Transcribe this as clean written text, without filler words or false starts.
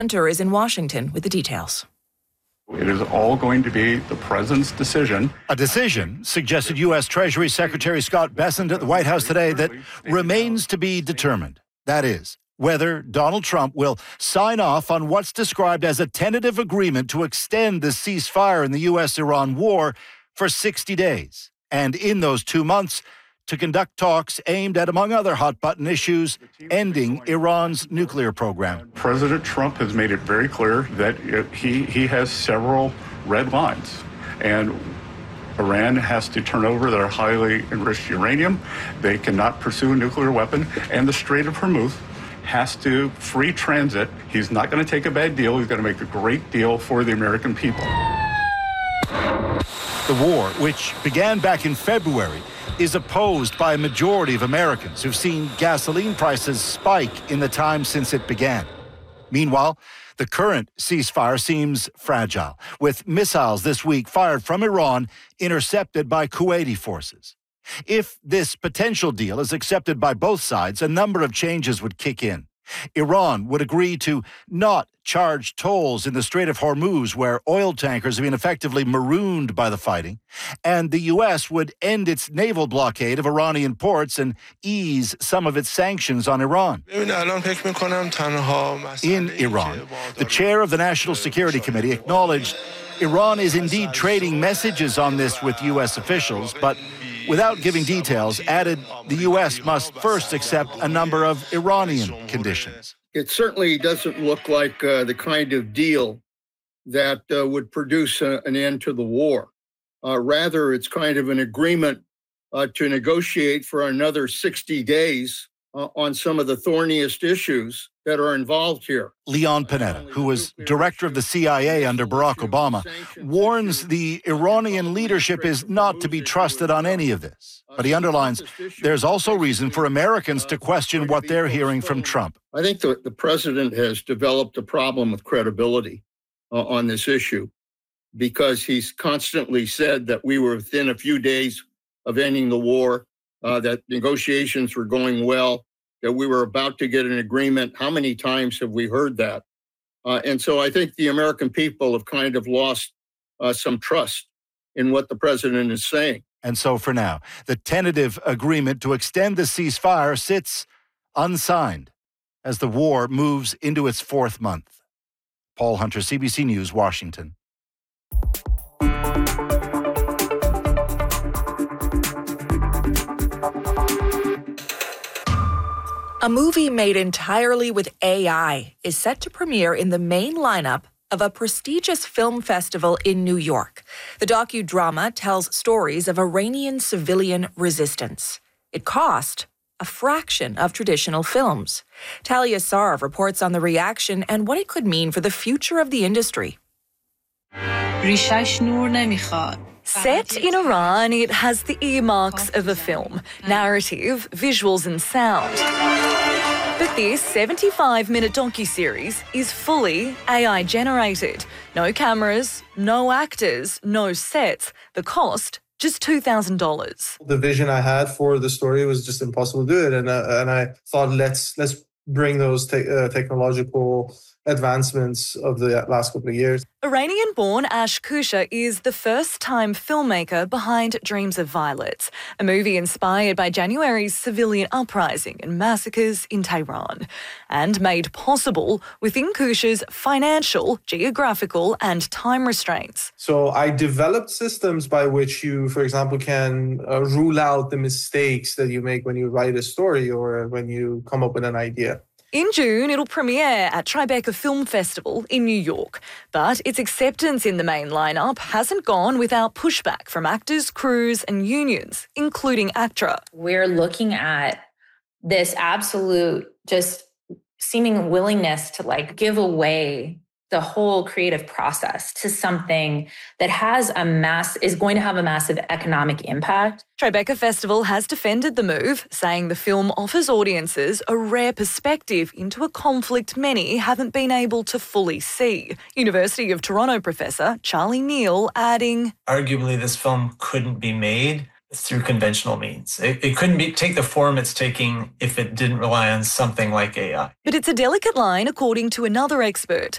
Hunter is in Washington with the details. It is all going to be the president's decision. A decision, suggested U.S. Treasury Secretary Scott Bessent at the White House today, that remains to be determined. That is, whether Donald Trump will sign off on what's described as a tentative agreement to extend the ceasefire in the U.S.-Iran war for 60 days. And in those 2 months, to conduct talks aimed at, among other hot-button issues, ending Iran's nuclear program. President Trump has made it very clear that he has several red lines, and Iran has to turn over their highly enriched uranium. They cannot pursue a nuclear weapon, and the Strait of Hormuz has to free transit. He's not going to take a bad deal. He's going to make a great deal for the American people. The war, which began back in February, is opposed by a majority of Americans who've seen gasoline prices spike in the time since it began. Meanwhile, the current ceasefire seems fragile, with missiles this week fired from Iran intercepted by Kuwaiti forces. If this potential deal is accepted by both sides, a number of changes would kick in. Iran would agree to not charge tolls in the Strait of Hormuz, where oil tankers have been effectively marooned by the fighting, and the U.S. would end its naval blockade of Iranian ports and ease some of its sanctions on Iran. In Iran, the chair of the National Security Committee acknowledged Iran is indeed trading messages on this with U.S. officials, but without giving details, added the U.S. must first accept a number of Iranian conditions. It certainly doesn't look like the kind of deal that would produce an end to the war. Rather, it's kind of an agreement to negotiate for another 60 days on some of the thorniest issues that are involved here. Leon Panetta, who was director of the CIA under Barack Obama, warns the Iranian leadership is not to be trusted on any of this. But he underlines there's also reason for Americans to question what they're hearing from Trump. I think the president has developed a problem with credibility on this issue because he's constantly said that we were within a few days of ending the war, that negotiations were going well, that we were about to get an agreement. How many times have we heard that? And so I think the American people have kind of lost some trust in what the president is saying. And so for now, the tentative agreement to extend the ceasefire sits unsigned as the war moves into its 4th month. Paul Hunter, CBC News, Washington. A movie made entirely with AI is set to premiere in the main lineup of a prestigious film festival in New York. The docudrama tells stories of Iranian civilian resistance. It cost a fraction of traditional films. Talia Sarv reports on the reaction and what it could mean for the future of the industry. Set in Iran, it has the earmarks of a film, narrative, visuals and sound. But this 75-minute docuseries is fully AI-generated. No cameras, no actors, no sets. The cost, just $2,000. The vision I had for the story was just impossible to do it. And I thought, let's bring those technological advancements of the last couple of years. Iranian-born Ash Kusha is the first-time filmmaker behind Dreams of Violets, a movie inspired by January's civilian uprising and massacres in Tehran, and made possible within Kusha's financial, geographical and time restraints. So I developed systems by which you, for example, can rule out the mistakes that you make when you write a story or when you come up with an idea. In June, it'll premiere at Tribeca Film Festival in New York. But its acceptance in the main lineup hasn't gone without pushback from actors, crews and unions, including ACTRA. We're looking at this absolute just seeming willingness to give away the whole creative process to something that is going to have a massive economic impact. Tribeca Festival has defended the move, saying the film offers audiences a rare perspective into a conflict many haven't been able to fully see. University of Toronto professor Charlie Neal adding, arguably this film couldn't be made through conventional means. It couldn't take the form it's taking if it didn't rely on something like AI. But it's a delicate line, according to another expert.